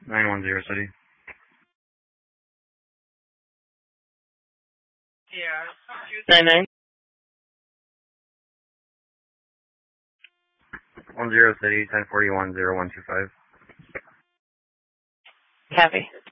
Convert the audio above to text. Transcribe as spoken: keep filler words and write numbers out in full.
nine one zero city. Nine nine. One zero city, ten forty one zero one two five. Copy.